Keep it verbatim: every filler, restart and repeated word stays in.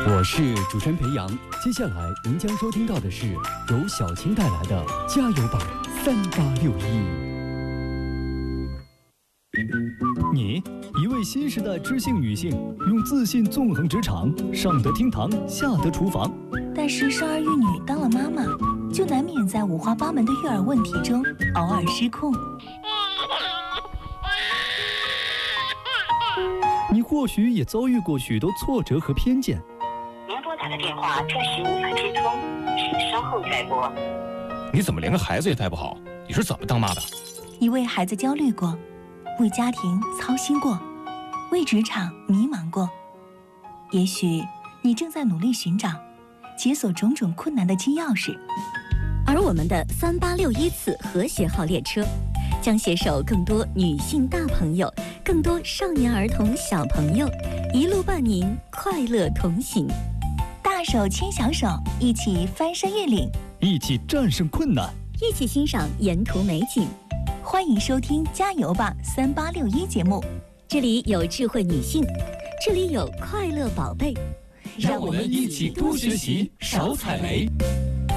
我是主持人裴阳，接下来您将收听到的是由小青带来的加油吧三八六一。你，一位新时代知性女性，用自信纵横职场，上得厅堂，下得厨房。 但是生儿育女当了妈妈，就难免在五花八门的育儿问题中偶尔失控。 你或许也遭遇过许多挫折和偏见。 您拨打的电话暂时无法接通，请稍后再拨。 你怎么连个孩子也带不好？你是怎么当妈的？ 你为孩子焦虑过，为家庭操心过，为职场迷茫过。也许你正在努力寻找解锁种种困难的金钥匙。 而我们的三八六一次和谐号列车，将携手更多女性大朋友，更多少年儿童小朋友，一路伴您快乐同行。 大手牵小手，一起翻山越岭， 一起战胜困难， 一起欣赏沿途美景。 欢迎收听《加油吧三八六一》节目， 这里有智慧女性，这里有快乐宝贝， 让我们一起多学习，少踩雷。